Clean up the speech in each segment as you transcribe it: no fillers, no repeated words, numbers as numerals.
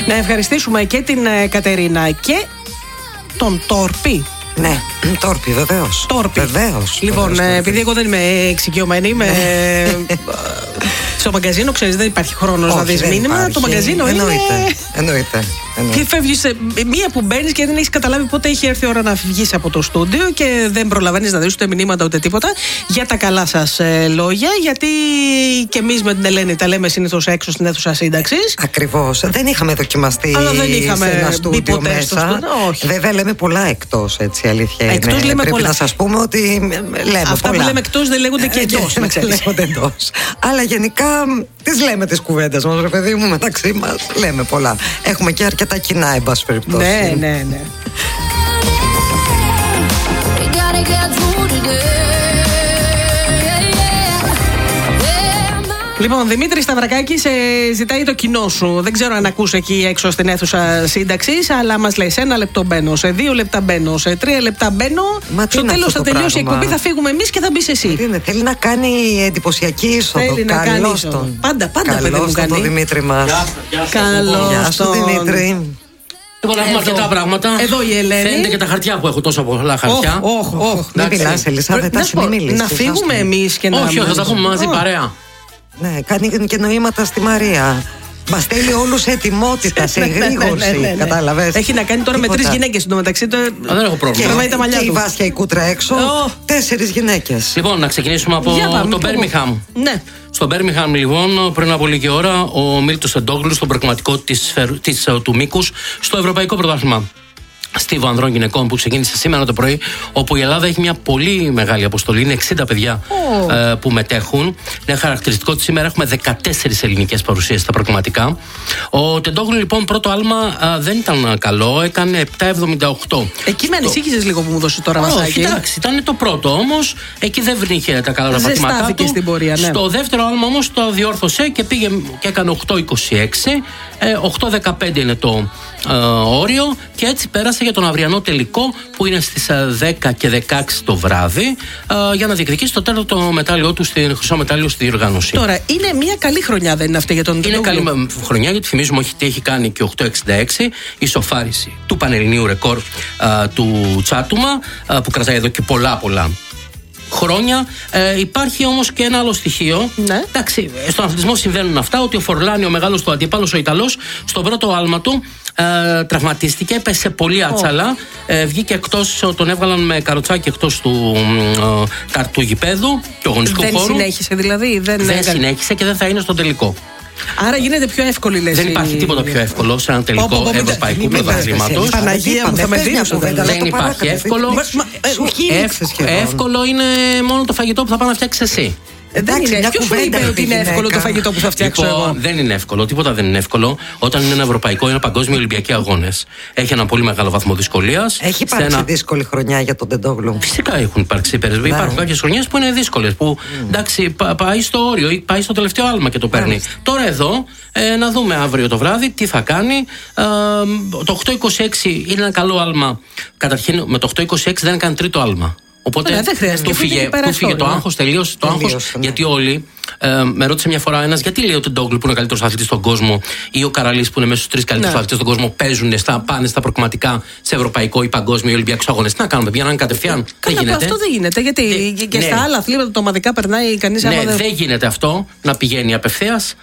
Να ευχαριστήσουμε και την Κατερίνα και τον Τόρπι. Ναι, Τόρπι, βεβαίως. Βεβαίως. Λοιπόν, επειδή εγώ δεν είμαι εξοικειωμένη, είμαι στο μαγκαζίνο, ξέρεις, δεν υπάρχει χρόνος να δεις μήνυμα. Υπάρχει. Το μαγκαζίνο Εννοείται. Και φεύγεις μία που μπαίνεις και δεν έχεις καταλάβει πότε έχει έρθει η ώρα να βγεις από το στούντιο και δεν προλαβαίνεις να δεις ούτε μηνύματα ούτε τίποτα. Για τα καλά σας λόγια, γιατί και εμείς με την Ελένη τα λέμε συνήθως έξω στην αίθουσα σύνταξης. Ακριβώς. Δεν είχαμε δοκιμαστεί σε ένα στούντιο μέσα. Βέβαια λέμε πολλά εκτός, έτσι, αλήθεια είναι. Εκτός λέμε Πρέπει πολλά. να σας πούμε ότι λέμε αυτά πολλά. που λέμε εκτός δεν λέγονται και εντός, να ξέρεις. Λέγονται εντός. Αλλά γενικά τις λέμε τις κουβέντες μας, ρε παιδί μου, μεταξύ μας. Λέμε πολλά. Έχουμε και αρκετά κοινά, εν πάση περιπτώσει. Ναι. Λοιπόν, Δημήτρη Σταυρακάκη, ζητάει το κοινό σου. Δεν ξέρω αν ακούς εκεί έξω στην αίθουσα σύνταξης, αλλά μας λέει: σε 1 λεπτό μπαίνω, σε 2 λεπτά μπαίνω, σε 3 λεπτά μπαίνω. Στο τέλος θα τελειώσει η εκπομπή, θα φύγουμε εμείς και θα μπεις εσύ. Θέλει να κάνει εντυπωσιακή είσοδο. Θέλει να κάνει είσοδο. Πάντα παιδί μου κάνει. Καλώς τον Δημήτρη μας. Γεια σου Δημήτρη. Λοιπόν, έχουμε αρκετά πράγματα. Εδώ η Ελένη. Φαίνεται και τα χαρτιά που έχω, τόσα πολλά χαρτιά. Μην μιλάς, Ελισάβετ, μην μιλήσεις. Να φύγουμε εμείς και να. Όχι, θα τα πούμε μαζί παρέα. Ναι, κάνει και νοήματα στη Μαρία. Μας στέλνει όλους σε ετοιμότητα, σε εγρήγορση. Κατάλαβες. Έχει να κάνει τώρα με 3 γυναίκες εντωμεταξύ. Δεν έχω πρόβλημα. Και η Βάσια η Κούτρα έξω. 4 γυναίκες. Λοιπόν, να ξεκινήσουμε από το Μπέρμιγχαμ. Ναι. Στο Μπέρμιγχαμ, λοιπόν, πριν από λίγη ώρα, ο Μίλτος Εντόγλου, στον πραγματικό του μήκους, στο Ευρωπαϊκό Πρωτάθλημα στίβο ανδρών γυναικών που ξεκίνησε σήμερα το πρωί, όπου η Ελλάδα έχει μια πολύ μεγάλη αποστολή. Είναι 60 παιδιά που μετέχουν. Είναι χαρακτηριστικό ότι σήμερα έχουμε 14 ελληνικές παρουσίες στα προγραμματικά. Ο Τεντόγλου, λοιπόν, πρώτο άλμα δεν ήταν καλό, έκανε 7,78. Εκεί με ανησύχησες λίγο που μου δώσεις τώρα μασάκι. Όχι, εντάξει, ήταν το πρώτο όμως. Εκεί δεν βρήκε τα καλά πατήματά του. Στην πορεία, ναι. Στο δεύτερο άλμα όμως το διόρθωσε και πήγε και έκανε 8,26. 8,15 είναι το όριο και έτσι πέρασε για τον αυριανό τελικό που είναι στις 10 και 16 το βράδυ για να διεκδικήσει το τέταρτο μετάλλιο του, στην χρυσό μετάλλιο στη διοργάνωση. Τώρα, είναι μια καλή χρονιά, δεν είναι αυτή για τον Τεντόγλου? Είναι καλή χρονιά, γιατί θυμίζουμε ότι έχει κάνει και 8,66, ισοφάριση του πανελληνίου ρεκόρ του Τσάτουμα που κρατάει εδώ και πολλά χρόνια. Υπάρχει όμως και ένα άλλο στοιχείο. Ναι. Εντάξει, στον αθλητισμό συμβαίνουν αυτά, ότι ο Φορλάνη, ο μεγάλος του αντίπαλος, ο Ιταλός, στον πρώτο άλμα του τραυματίστηκε, έπεσε πολύ άτσαλα, βγήκε εκτός, τον έβγαλαν με καροτσάκι εκτός του γηπέδου, του αγωνιστικού χώρου. Δεν συνέχισε δηλαδή? Δεν συνέχισε και δεν θα είναι στον τελικό. Άρα γίνεται πιο εύκολη, λες? Δεν υπάρχει τίποτα πιο εύκολο σε ένα τελικό ευρωπαϊκού πρωταθλήματος. Παναγία μου, θα με δίνεις. Δεν υπάρχει εύκολο. Εύκολο είναι μόνο το φαγητό που θα πάει να φτιάξεις εσύ. Ποιος σου είπε ότι είναι εύκολο το φαγητό που θα φτιάξω εγώ? Δεν είναι εύκολο, τίποτα δεν είναι εύκολο. Όταν είναι ένα ευρωπαϊκό, είναι παγκόσμιο Ολυμπιακοί αγώνες. Έχει ένα πολύ μεγάλο βαθμό δυσκολίας. Έχει υπάρξει δύσκολη χρονιά για τον Τεντόγλου? Φυσικά έχουν υπάρξει. Υπάρχουν κάποιες χρονιές που είναι δύσκολες. Που εντάξει, πάει στο όριο ή πάει στο τελευταίο άλμα και το παίρνει. Τώρα εδώ, να δούμε αύριο το βράδυ τι θα κάνει. Το 8,26 είναι ένα καλό άλμα. Καταρχήν, με το 8,26 δεν έκανε τρίτο άλμα. Οπότε του φύγε το άγχος, τελείωσε το άγχος. Γιατί όλοι, με ρώτησε μια φορά ένας, γιατί λέει ο Τεντόγλου που είναι ο καλύτερος αθλητής στον κόσμο ή ο Καραλής που είναι μέσα στους 3 καλύτερους αθλητές στον κόσμο πάνε στα προκριματικά σε ευρωπαϊκό ή παγκόσμιο ή Ολυμπιακούς αγώνες. Τι να κάνουμε, πηγαίνουν κατευθείαν? Δεν γίνεται. Αυτό δεν γίνεται, γιατί και στα άλλα αθλήματα τα ομαδικά περνάει κανείς. Δεν γίνεται αυτό να πηγαίνει απευθείας.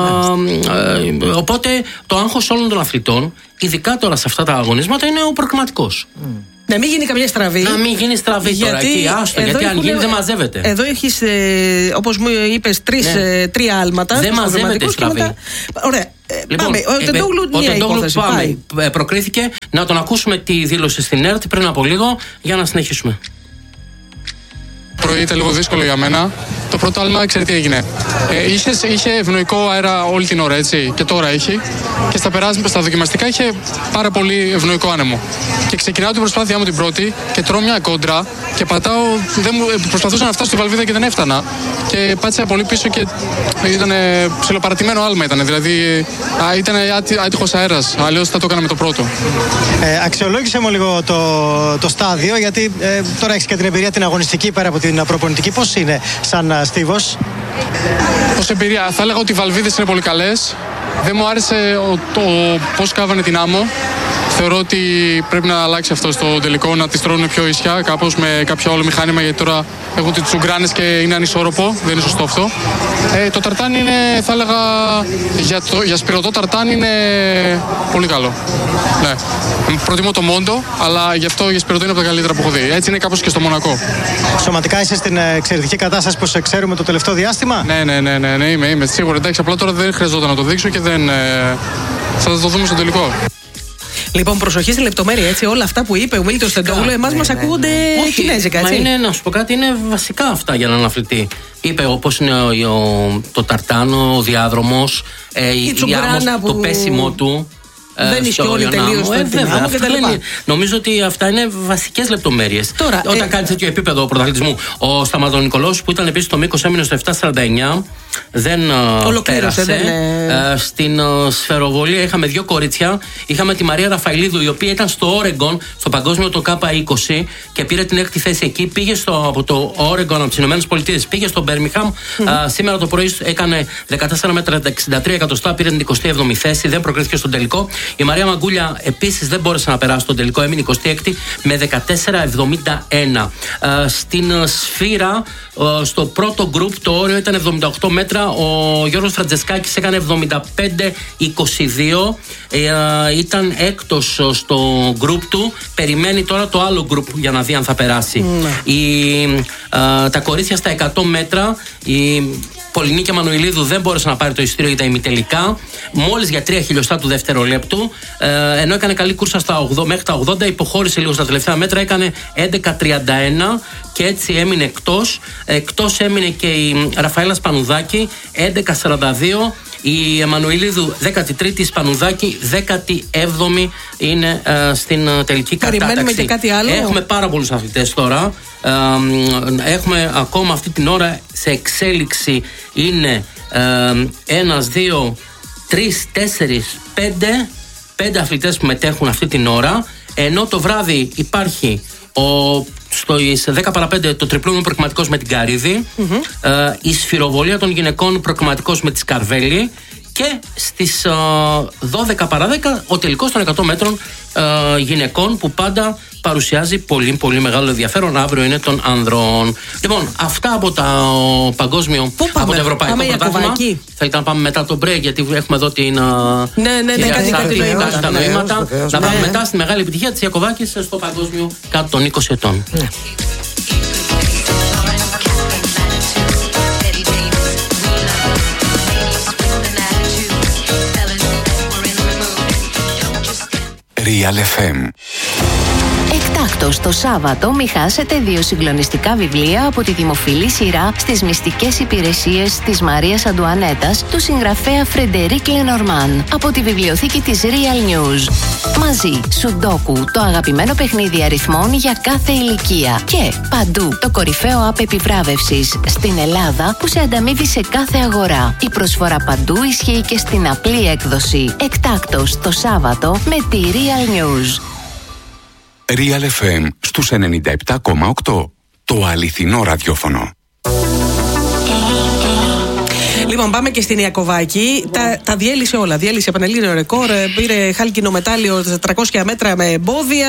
Οπότε το άγχος όλων των αθλητών, ειδικά τώρα σε αυτά τα αγωνίσματα, είναι ο προκριματικός. Να μην γίνει καμιά στραβή. Να μην γίνει στραβή τώρα. Γιατί αν γίνει δεν μαζεύεται. Εδώ έχεις, όπως μου είπες, 3 άλματα. Δεν μαζεύεται στραβή. Ωραία. Λοιπόν, ο Τεντόγλου προκρίθηκε. Να τον ακούσουμε τη δήλωση στην ΕΡΤ πριν από λίγο για να συνεχίσουμε. Πρωί ήταν λίγο δύσκολο για μένα. Το πρώτο άλμα, ξέρετε τι έγινε. Είχε ευνοϊκό αέρα όλη την ώρα, έτσι, και τώρα έχει. Και στα δοκιμαστικά είχε πάρα πολύ ευνοϊκό άνεμο. Και ξεκινάω την προσπάθειά μου την πρώτη και τρώω μια κόντρα και πατάω. Προσπαθούσα να φτάσω στη βαλβίδα και δεν έφτανα. Και πάτησα πολύ πίσω και ήταν ψιλοπαρατημένο άλμα. Δηλαδή ήταν άτυχος αέρας. Αλλιώς θα το έκανα με το πρώτο. Αξιολόγησε μου λίγο το στάδιο, γιατί τώρα έχεις και την εμπειρία την αγωνιστική πέρα από την προπονητική. Πώς είναι σαν στίβος? Ως εμπειρία, θα έλεγα ότι οι βαλβίδες είναι πολύ καλές. Δεν μου άρεσε πώς κάβανε την άμμο. Θεωρώ ότι πρέπει να αλλάξει αυτό στο τελικό, να τις τρώνε πιο ίσια, κάπως με κάποιο άλλο μηχάνημα, γιατί τώρα έχουν τις τσουγκράνες και είναι ανισόρροπο, δεν είναι σωστό αυτό. Το ταρτάν είναι, θα έλεγα, για σπυρωτό ταρτάν είναι πολύ καλό. Ναι. Προτιμώ το Μόντο, αλλά γι' αυτό για σπυρωτό είναι από τα καλύτερα που έχω δει. Έτσι είναι κάπως και στο Μονακό. Σωματικά είσαι στην εξαιρετική κατάσταση που σε ξέρουμε το τελευταίο διάστημα. Ναι, είμαι σίγουρο. Εντάξει, απλά τώρα δεν χρειαζόταν να το δείξω και δεν. Θα το δούμε στο τελικό. Λοιπόν, προσοχή στη λεπτομέρεια, έτσι. Όλα αυτά που είπε ο Μίλτος Τεντόγλου, εμάς μας ακούγονται κινέζικα, έτσι. Μα είναι, να σου πω κάτι, είναι βασικά αυτά για έναν αθλητή. Είπε όπως είναι το ταρτάνο, ο διάδρομος, η άμμος, το πέσιμο του. Δεν ισχύει τελείως το άμμο και τα λοιπά. Νομίζω ότι αυτά είναι βασικές λεπτομέρειες. Όταν κάνει τέτοιο επίπεδο πρωταθλητισμού, ο Σταματονικολός που ήταν επίσης στο μήκος, έμεινε στο 7.49, δεν πέρασε. Στην σφαιροβολία είχαμε δύο κορίτσια. Είχαμε τη Μαρία Ραφαηλίδου, η οποία ήταν στο Όρεγκον, στο παγκόσμιο το K20 και πήρε την 6η θέση εκεί. Πήγε από το Όρεγκον, από τις ΗΠΑ, πήγε στο Μπέρμιχαμ. Σήμερα το πρωί έκανε 14 μέτρα 63 εκατοστά, πήρε την 27η θέση, δεν προκρίθηκε στον τελικό. Η Μαρία Μαγκούλια επίσης δεν μπόρεσε να περάσει τον τελικό, έμεινε 26η με 14,71. Στην σφύρα, στο πρώτο γκρουπ, το όριο ήταν 78 μέτρα. Ο Γιώργος Φραντζεσκάκης έκανε 75-22. Ήταν έκτος στο γκρουπ του. Περιμένει τώρα το άλλο γκρουπ για να δει αν θα περάσει. Τα κορίτσια στα 100 μέτρα, η Πολυνίκια Μανουηλίδου δεν μπόρεσε να πάρει το εισιτήριο για τα ημιτελικά, μόλις για 3 χιλιοστά του δευτερολέπτου. Ενώ έκανε καλή κούρσα μέχρι τα 80, υποχώρησε λίγο στα τελευταία μέτρα, έκανε 11.31 και έτσι έμεινε εκτός. Εκτός έμεινε και η Ραφαέλα Σπανουδάκη, 11.42. Η Εμμανουηλίδου 13η, η Σπανουδάκη 17η είναι στην τελική κατάταξη. Περιμένουμε και κάτι άλλο. Έχουμε πάρα πολλούς αθλητές τώρα. Έχουμε ακόμα αυτή την ώρα σε εξέλιξη είναι 1, 2, 3, 4, 5 αθλητές που μετέχουν αυτή την ώρα. Ενώ το βράδυ υπάρχει στο 10 παρα 5 το τριπλούμιο προκριματικός με την Καρύδη, η σφυροβολία των γυναικών προκριματικός με τη Σκαρβέλη και στις 12 παρα 10 ο τελικός των 100 μέτρων γυναικών που πάντα παρουσιάζει πολύ πολύ μεγάλο ενδιαφέρον. Αύριο είναι των ανδρών. Λοιπόν, αυτά από το παγκόσμιο, από το ευρωπαϊκό πρωτάθλημα. Θέλετε να πάμε μετά το break, γιατί έχουμε εδώ την τα νοήματα. Να πάμε μετά στη μεγάλη επιτυχία της Ιακωβάκης στο παγκόσμιο κάτω των 20 ετών. Real FM. Εκτάκτως το Σάββατο μη χάσετε 2 συγκλονιστικά βιβλία από τη δημοφιλή σειρά στις μυστικές υπηρεσίες της Μαρίας Αντουανέτας του συγγραφέα Φρεντερίκ Λενορμάν από τη βιβλιοθήκη της Real News. Μαζί, Σουντόκου, το αγαπημένο παιχνίδι αριθμών για κάθε ηλικία. Και Παντού, το κορυφαίο app επιβράβευσης στην Ελλάδα που σε ανταμείβει σε κάθε αγορά. Η προσφορά Παντού ισχύει και στην απλή έκδοση. Εκτάκτως το Σάββατο με τη Real News. Real FM στους 97,8. Το αληθινό ραδιόφωνο. Λοιπόν, πάμε και στην Ιακωβάκη. Τα διέλυσε όλα. Διέλυσε πανελλήνιο ρεκόρ. Πήρε χάλκινο μετάλλιο 400 μέτρα με εμπόδια.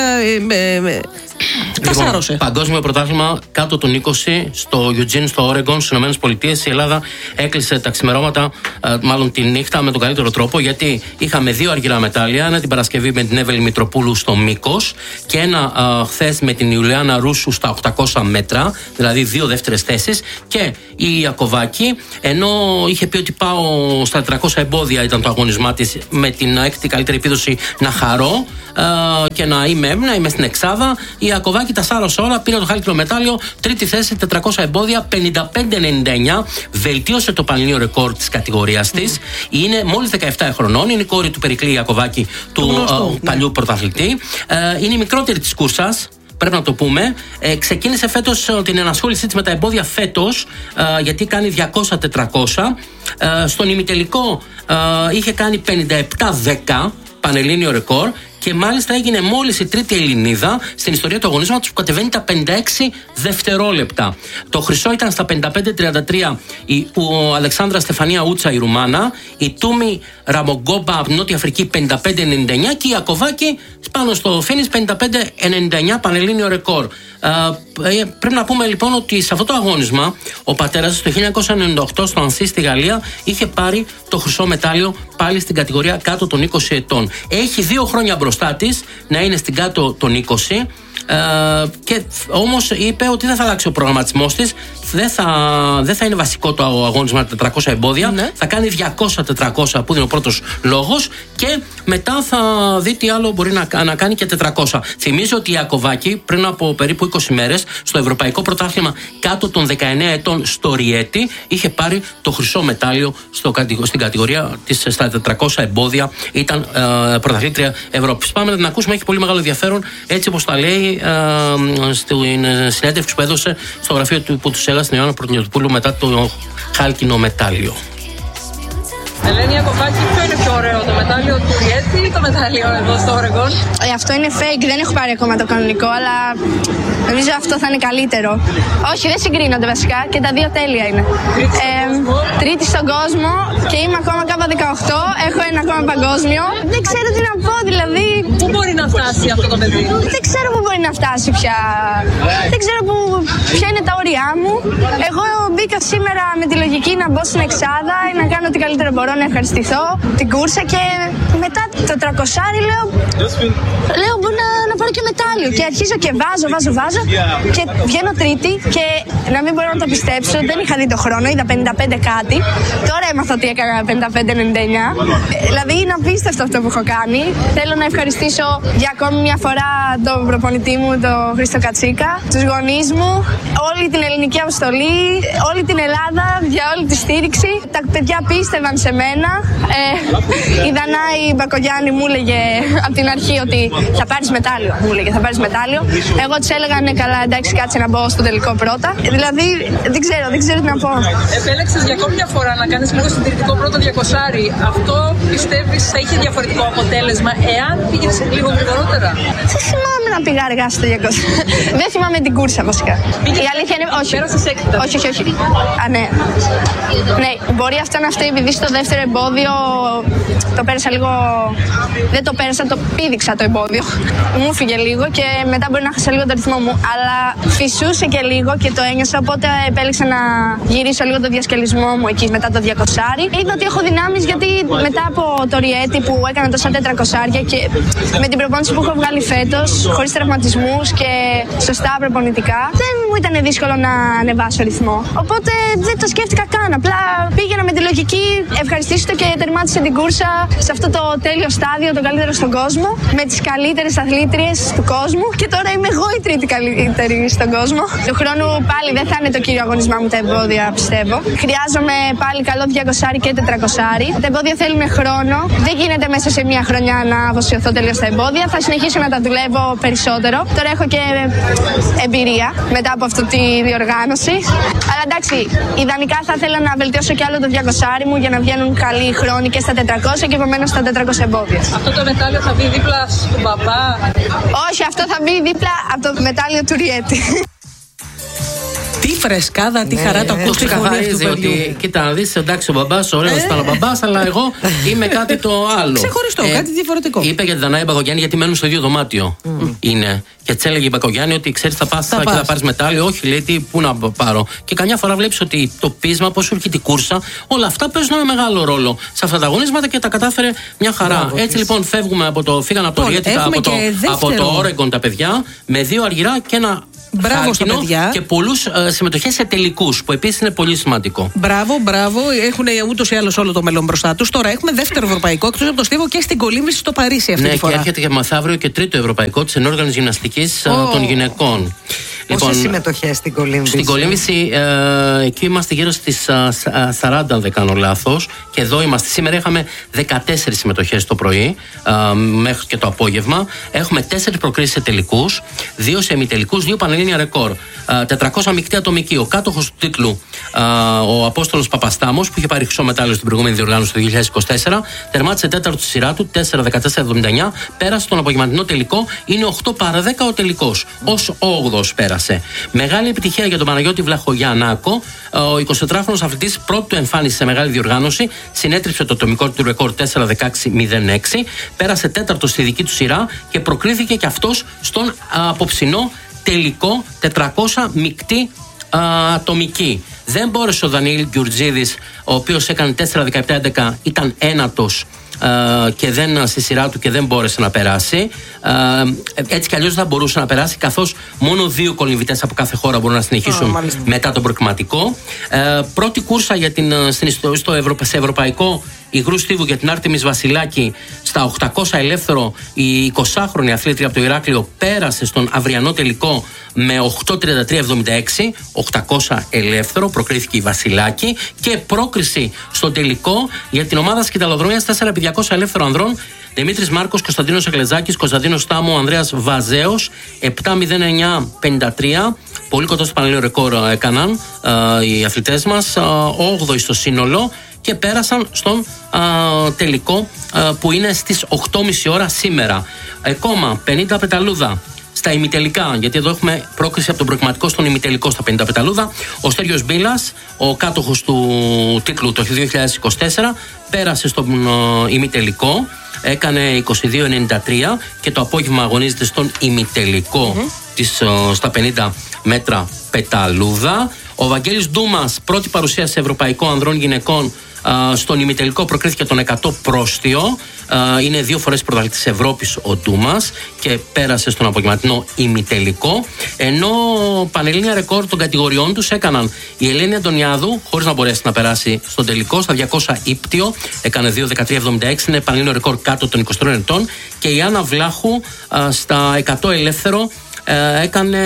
Τα σάρωσε. Παγκόσμιο πρωτάθλημα κάτω των 20 στο Eugene, στο Όρεγκον, στις ΗΠΑ. Η Ελλάδα έκλεισε τα ξημερώματα, μάλλον τη νύχτα, με τον καλύτερο τρόπο, γιατί είχαμε 2 αργυρά μετάλλια. Ένα την Παρασκευή με την Εύελη Μητροπούλου στο μήκος και ένα χθες με την Ιουλιάνα Ρούσου στα 800 μέτρα, δηλαδή 2 δεύτερες θέσεις. Και η Ιακωβάκη, ενώ είχε πει ότι πάω στα 400 εμπόδια, ήταν το αγώνισμά της, με την 6η καλύτερη επίδοση να χαρώ και να είμαι στην εξάδα. Η Ιακωβάκη τα σάρωσε όλα, πήρε το χάλκινο μετάλλιο, 3η θέση, 400 εμπόδια, 55-99. Βελτίωσε το πανελλήνιο ρεκόρ της κατηγορίας της. Είναι μόλις 17 χρονών, είναι η κόρη του Περικλή Ιακωβάκη, του παλιού πρωταθλητή. Είναι η μικρότερη της κούρσας. Πρέπει να το πούμε. Ξεκίνησε φέτος την ενασχόλησή της με τα εμπόδια φέτος, γιατί κάνει 200-400. Στον ημιτελικό είχε κάνει 57-10, πανελλήνιο ρεκόρ. και μάλιστα έγινε μόλις η τρίτη Ελληνίδα στην ιστορία του αγωνίσματος που κατεβαίνει τα 56 δευτερόλεπτα. Το χρυσό ήταν στα 55-33 ο Αλεξάνδρα Στεφανία Ούτσα η Ρουμάνα, η Τούμι Ραμογκόμπα από την Νότια Αφρική 55-99 και η Ιακωβάκη πάνω στο φίνις 55-99 πανελλήνιο ρεκόρ. Πρέπει να πούμε λοιπόν ότι σε αυτό το αγώνισμα ο πατέρας το 1998 στο Ανσί στη Γαλλία είχε πάρει το χρυσό μετάλλιο πάλι στην κατηγορία κάτω των 20 ετών. Έχει 2 χρόνια μπροστά της να είναι στην κάτω των 20. Και όμως είπε ότι δεν θα αλλάξει ο προγραμματισμός της. Δεν θα είναι βασικό το αγώνισμα 400 εμπόδια. Ναι. Θα κάνει 200-400 που είναι ο πρώτος λόγος. Και μετά θα δει τι άλλο μπορεί να κάνει και 400. Θυμίζω ότι η Ιακωβάκη πριν από περίπου 20 μέρες στο Ευρωπαϊκό Πρωτάθλημα κάτω των 19 ετών στο Ριέτη είχε πάρει το χρυσό μετάλλιο στην κατηγορία της στα 400 εμπόδια. Ήταν πρωταθλήτρια Ευρώπης. Πάμε να την ακούσουμε, έχει πολύ μεγάλο ενδιαφέρον έτσι όπως τα λέει στην συνέντευξη που έδωσε στο γραφείο του που τους έλεγα στην Ιωάννα Πρωτονιωτοπούλου μετά το χάλκινο μετάλλιο. Ελένη Ιακωβάκη, ποιο είναι πιο ωραίο, το μετάλλιο του Ριέτη ή το μετάλλιο εδώ στο Ορεγκόν? Αυτό είναι fake, δεν έχω πάρει ακόμα το κανονικό, αλλά νομίζω αυτό θα είναι καλύτερο. Όχι, δεν συγκρίνονται βασικά και τα δύο τέλεια είναι. Τρίτη στον κόσμο και είμαι ακόμα κάπου 18, έχω ένα ακόμα παγκόσμιο. Δεν ξέρω τι να πω, δηλαδή. Πού μπορεί να φτάσει αυτό το παιδί? Δεν ξέρω πού μπορεί να φτάσει πια. Δεν ξέρω ποια είναι τα όρια μου. Εγώ μπήκα σήμερα με τη λογική να μπω στην εξάδα ή να κάνω ό,τι καλύτερο μπορώ, να ευχαριστηθώ την κούρσα και μετά το 300 λέω μπορεί να πάρω και μετάλλιο και αρχίζω και βάζω και βγαίνω τρίτη και να μην μπορώ να το πιστέψω, δεν είχα δει το χρόνο, είδα 55 κάτι, τώρα έμαθα ότι έκανα 55-99, δηλαδή είναι απίστευτο αυτό που έχω κάνει. Θέλω να ευχαριστήσω για ακόμη μια φορά τον προπονητή μου, τον Χρήστο Κατσίκα, τους γονείς μου, όλη την ελληνική αποστολή, όλη την Ελλάδα για όλη τη στήριξη. Τα παιδιά πίστευαν σε μένα. Η Δανάη Μπακογιάννη μου έλεγε από την αρχή ότι θα πάρεις μετάλλιο. Θα πάρεις μετάλλιο. Εγώ της έλεγα ναι, καλά, εντάξει, κάτσε να μπω στο τελικό πρώτα. Δηλαδή δεν ξέρω τι να πω. Επέλεξες για ακόμη μια φορά να κάνεις λίγο συντηρητικό πρώτο 200. Αυτό πιστεύεις θα είχε διαφορετικό αποτέλεσμα εάν πήγες λίγο γρηγορότερα? Δεν θυμάμαι να πήγα αργά στο 200. Δεν θυμάμαι την κούρσα βασικά. Η αλήθεια είναι όχι. Όχι. Α, ναι. Ναι, μπορεί αυτό να φταίει επειδή στο δεύτερο εμπόδιο το πέρασα λίγο. Δεν το πέρασα, το πήδηξα το εμπόδιο. Μου φύγε λίγο και μετά μπορεί να χάσα λίγο το ρυθμό μου. Αλλά φυσούσε και λίγο και το ένιωσα. Οπότε επέλεξα να γυρίσω λίγο το διασκελισμό μου εκεί μετά το 200. Είδα ότι έχω δυνάμεις γιατί μετά από το Ριέτη που έκανα τόσα 400 και με την προπόνηση που έχω βγάλει φέτος, χωρίς τραυματισμούς και σωστά προπονητικά, δεν μου ήταν δύσκολο να ανεβάσω ρυθμό. Οπότε δεν το σκέφτηκα καν. Απλά πήγαινα με τη λογική, ευχαριστήσω και τερμάτισε την κούρσα σε αυτό το τέλειο στάδιο, το καλύτερο στον κόσμο, με τις καλύτερες αθλήτριες του κόσμου και τώρα είμαι εγώ η τρίτη καλύτερη στον κόσμο. Του χρόνου πάλι δεν θα είναι το κύριο αγωνισμά μου τα εμπόδια, πιστεύω. Χρειάζομαι πάλι καλό 200 και 400. Τα εμπόδια θέλουν χρόνο. Δεν γίνεται μέσα σε μια χρονιά να αφοσιωθώ τελείως στα εμπόδια. Θα συνεχίσω να τα δουλεύω περισσότερο. Τώρα έχω και εμπειρία μετά από αυτή τη διοργάνωση. Αλλά εντάξει, ιδανικά θα ήθελα να βελτιώσω κι άλλο το 200 μου για να βγαίνουν καλοί χρόνοι και στα 400 και επομένως στα 400 εμπόδια. Αυτό το μετάλλιο θα μπει δίπλα στον μπαμπά? Όχι, αυτό θα μπει δίπλα από το μετάλλιο του Ριέτη. Τι φρεσκάδα, τι χαρά το ακούω στη φωνή αυτού του παιδιού. Κοίτα να δεις, εντάξει ο μπαμπάς, ωραίος ήταν ο μπαμπάς, αλλά εγώ είμαι κάτι το άλλο. Ξεχωριστό, κάτι διαφορετικό. Είπε για τη Δανάη Μπακογιάννη γιατί μένουν στο ίδιο δωμάτιο. Είναι. Και της έλεγε η Μπακογιάννη ότι ξέρεις θα πας και θα πάρεις μετάλλιο. Όχι, λέει, πού να πάρω. Και καμιά φορά βλέπεις ότι το πείσμα, πώς σου έρχεται η κούρσα, όλα αυτά παίζουν ένα μεγάλο ρόλο σε αυτά τα αγωνίσματα και τα κατάφερε μια χαρά. Έτσι λοιπόν φύγαν από το Ριέτη, από το Όρεγκον τα παιδιά, με 2 αργυρά και ένα. Μπράβο στα παιδιά. Και πολλούς συμμετοχές σε τελικούς, που επίσης είναι πολύ σημαντικό. Μπράβο. Έχουν ούτως ή άλλως όλο το μέλλον μπροστά τους. Τώρα έχουμε δεύτερο ευρωπαϊκό εκτός από το Στίβο και στην κολύμβηση στο Παρίσι αυτή τη φορά. Και έρχεται και μεθαύριο και τρίτο ευρωπαϊκό της ενόργανης γυμναστικής των γυναικών. Πόσες συμμετοχές στην κολύμβηση? Στην κολύμβηση εκεί είμαστε γύρω στις 40, αν δεν κάνω λάθος. Και εδώ είμαστε. Σήμερα είχαμε 14 συμμετοχές το πρωί μέχρι και το απόγευμα. Έχουμε 4 προκρίσεις σε τελικούς, 2 σε ημιτελικούς, 2 πανελλήνιες πανελλήνια ρεκόρ. 400 μεικτή ατομική. Ο κάτοχος του τίτλου, ο Απόστολος Παπαστάμος, που είχε πάρει χρυσό μετάλλιο στην προηγούμενη διοργάνωση το 2024, τερμάτισε τέταρτο στη σειρά του, 4-14-79, πέρασε τον απογευματινό τελικό, είναι 8-10 ο τελικός. Ως 8ος πέρασε. Μεγάλη επιτυχία για τον Παναγιώτη Βλαχογιαννάκο. Ο 24χρονος αθλητής, πρώτη του εμφάνιση σε μεγάλη διοργάνωση, συνέτριψε το ατομικό του ρεκόρ 4-16-06, πέρασε τέταρτο στη δική του σειρά και προκρίθηκε και αυτός στον απόψινό τελικό 400 μεικτή ατομική. Δεν μπόρεσε ο Δανιήλ Γκιουρτζίδης, ο οποίος έκανε 4-17-11, ήταν ένατος και δεν στη σειρά του και δεν μπόρεσε να περάσει. Έτσι κι αλλιώς δεν θα μπορούσε να περάσει, καθώς μόνο 2 κολυμβητές από κάθε χώρα μπορούν να συνεχίσουν μετά τον προκριματικό. Πρώτη κούρσα για σε ευρωπαϊκό υγρού στίβου για την Άρτεμις Βασιλάκη στα 800 ελεύθερο. Η 20χρονη αθλήτρια από το Ηράκλειο πέρασε στον αυριανό τελικό με 8.33.76, 800 ελεύθερο, προκρίθηκε η Βασιλάκη, και πρόκριση στον τελικό για την ομάδα σκηταλοδρομίας 4x200 ελεύθερο ανδρών. Δημήτρης Μάρκος, Κωνσταντίνος Εγκλεζάκης, Κωνσταντίνος Στάμου, Ανδρέας Βαζέος, 7.09.53. Πολύ κοντά στο πανελλήνιο ρεκόρ έκαναν οι αθλητές μας, 8η στο σύνολο, και πέρασαν στον τελικό που είναι στις 8.30 ώρα σήμερα. Ακόμα 50 πεταλούδα στα ημιτελικά, γιατί εδώ έχουμε πρόκριση από τον προκριματικό στον ημιτελικό στα 50 πεταλούδα. Ο Στέργιος Μπίλας, ο κάτοχος του τίτλου το 2024, πέρασε στον ημιτελικό, έκανε 22.93 και το απόγευμα αγωνίζεται στον ημιτελικό στα 50 μέτρα πεταλούδα. Ο Βαγγέλης Ντούμας, πρώτη παρουσία σε ευρωπαϊκό ανδρών γυναικών, στον ημιτελικό προκρίθηκε τον 100 πρόστιο. Είναι 2 φορές πρωταθλητής Ευρώπης ο Ντούμας και πέρασε στον απογευματινό ημιτελικό. Ενώ πανελλήνια ρεκόρ των κατηγοριών τους έκαναν η Ελένη Αντωνιάδου, χωρίς να μπορέσει να περάσει στον τελικό, στα 200 ύπτιο, έκανε 2.13.76, είναι πανελλήνιο ρεκόρ κάτω των 23 ετών, και η Άννα Βλάχου στα 100 ελεύθερο έκανε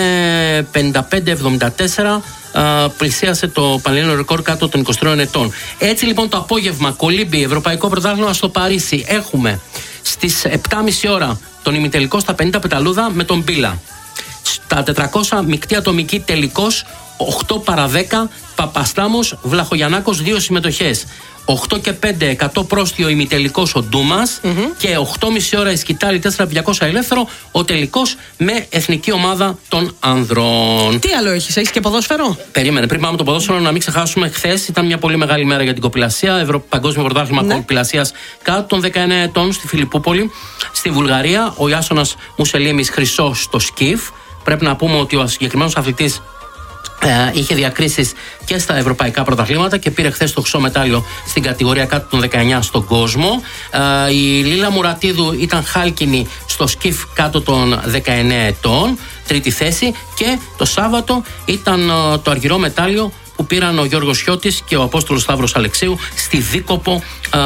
55.74, πλησίασε το πανελλήνιο ρεκόρ κάτω των 23 ετών. Έτσι λοιπόν το απόγευμα κολύμπι ευρωπαϊκό πρωτάθλημα στο Παρίσι έχουμε στις 7.30 ώρα τον ημιτελικό στα 50 πεταλούδα με τον Μπίλα. Στα 400 μεικτή ατομική τελικός 8-10 Παπαστάμος Βλαχογιαννάκος, 2 συμμετοχές. 8 και 5, 100 πρόστιο ημιτελικός ο Ντούμας, και 8.30 ώρα η σκητάλη 4x200 ελεύθερο, ο τελικός με εθνική ομάδα των ανδρών. Τι άλλο έχεις και ποδόσφαιρο? Περίμενε, πριν πάμε το ποδόσφαιρο, να μην ξεχάσουμε, χθες ήταν μια πολύ μεγάλη μέρα για την κοπηλασία. Παγκόσμιο πρωτάθλημα κοπηλασίας κάτω των 19 ετών στη Φιλιππούπολη, στη Βουλγαρία. Ο Ιάσονας Μουσελίμης χρυσός στο σκιφ. Πρέπει να πούμε ότι ο συγκεκριμένος αθλητής είχε διακρίσεις και στα ευρωπαϊκά πρωταθλήματα και πήρε χθες το χρυσό μετάλλιο στην κατηγορία κάτω των 19 στον κόσμο. Η Λίλα Μουρατίδου ήταν χάλκινη στο σκιφ κάτω των 19 ετών, τρίτη θέση, και το Σάββατο ήταν το αργυρό μετάλλιο που πήραν ο Γιώργος Χιώτης και ο Απόστολος Σταύρος Αλεξίου στη Δίκοπο,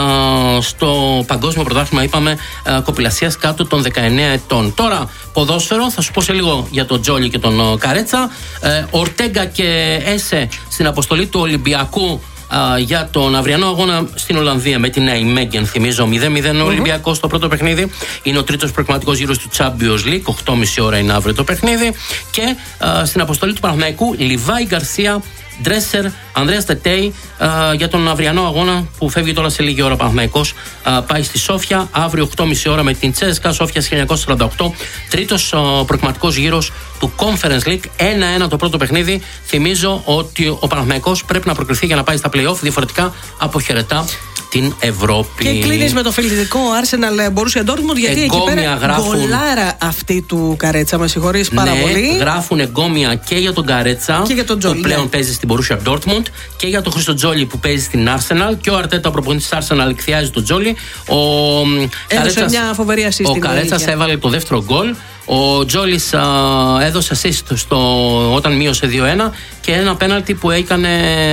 στο παγκόσμιο πρωτάθλημα, είπαμε, κοπηλασίας κάτω των 19 ετών. Τώρα ποδόσφαιρο, θα σου πω σε λίγο για τον Τζόλι και τον Καρέτσα. Ορτέγκα και Έσε στην αποστολή του Ολυμπιακού για τον αυριανό αγώνα στην Ολλανδία με την Ναϊμέγγεν. Θυμίζω 0-0 ο Ολυμπιακός στο πρώτο παιχνίδι. Είναι ο τρίτος προκριματικός γύρος του Champions League. 8.30 ώρα είναι αύριο το παιχνίδι. Και στην αποστολή του Παναθηναϊκού Λιβάη Γκαρσία, Ντρέσσερ, Ανδρέας Τετέι για τον αυριανό αγώνα που φεύγει τώρα σε λίγη ώρα. Ο Παναθηναϊκός πάει στη Σόφια αύριο 8.30 ώρα με την CSKA Σόφια 1948. Τρίτος προκριματικός γύρος του Conference League. 1-1 το πρώτο παιχνίδι. Θυμίζω ότι ο Παναθηναϊκός πρέπει να προκριθεί για να πάει στα play-off. Διαφορετικά αποχαιρετά την Ευρώπη. Και κλείνεις με το φιλικό Arsenal Borussia Dortmund, γιατί εκεί πέρα γκολάρα αυτή του Καρέτσα, με συγχωρείς πάρα πολύ. Γράφουν εγκόμια και για τον Καρέτσα και για τον Τζόλι, που πλέον παίζει στην Borussia Dortmund, και για τον Χρήστο Τζόλι που παίζει στην Arsenal, και ο Αρτέτα, προπονητής της Arsenal, εκθιάζει τον Τζόλι. Έδωσε μια φοβερή assist. Ο Καρέτσας έβαλε το δεύτερο γκολ. Ο Τζόλις έδωσε assist όταν μείωσε 2-1, και ένα πέναλτι που έκανε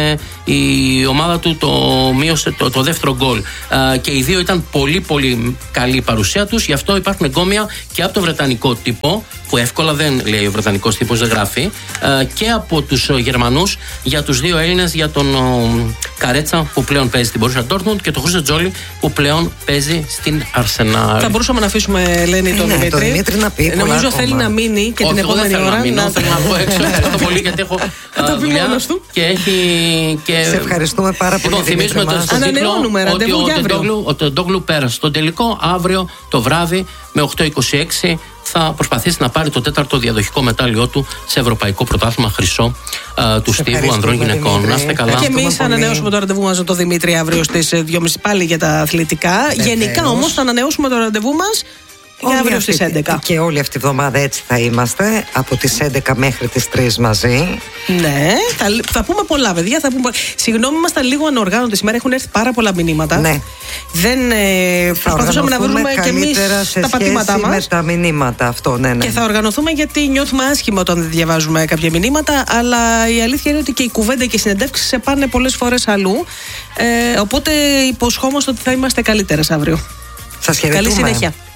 η ομάδα του μείωσε το δεύτερο γκολ. Και οι δύο ήταν πολύ πολύ καλή η παρουσία τους. Γι' αυτό υπάρχουν εγκόμια και από το βρετανικό τύπο, που εύκολα δεν λέει ο βρετανικός τύπος, δεν γράφει, και από τους Γερμανούς για τους δύο Έλληνες, για τον Καρέτσα που πλέον παίζει στην Borussia Dortmund και το Χρήστο Τζόλι που πλέον παίζει στην Arsenal. Θα μπορούσαμε να αφήσουμε, Ελένη, τον Δημήτρη. Το Δημήτρη να πει. Νομίζω θέλει να μείνει και την επόμενη ώρα. Θέλω να βγω έξω. Ευχαριστώ πολύ γιατί έχω δουλειά και έχει. Σε ευχαριστούμε πάρα πολύ. Θυμίζουμε ανανεώνουμε ραντεβού για αύριο. Ο Τεντόγλου πέρασε στον τελικό αύριο το βράδυ με 8:26. Θα προσπαθήσει να πάρει το 4ο διαδοχικό μετάλλιό του σε Ευρωπαϊκό Πρωτάθλημα Χρυσό του Στίβου Ανδρών Γυναικών. Να είστε καλά. Και εμείς ανανεώσουμε το ραντεβού μας με τον Δημήτρη αύριο στις 2:30 πάλι για τα αθλητικά. Γενικά όμως θα ανανεώσουμε το ραντεβού μας για αύριο στις 11. Και όλη αυτή τη εβδομάδα έτσι θα είμαστε, από τις 11 μέχρι τις 3 μαζί. Ναι, θα πούμε πολλά, παιδιά. Συγγνώμη, ήμασταν λίγο ανοργάνωτοι σήμερα. Έχουν έρθει πάρα πολλά μηνύματα. Ναι. Δεν προσπαθούσαμε να βρούμε και εμείς τα πατήματά μας. Με τα μηνύματα, αυτό, ναι. Και θα οργανωθούμε γιατί νιώθουμε άσχημα όταν δεν διαβάζουμε κάποια μηνύματα. Αλλά η αλήθεια είναι ότι και η κουβέντα και οι συνεντεύξεις σε πάνε πολλές φορές αλλού. Οπότε υποσχόμαστε ότι θα είμαστε καλύτερες αύριο. Σας χαιρετούμε. Καλή συνέχεια.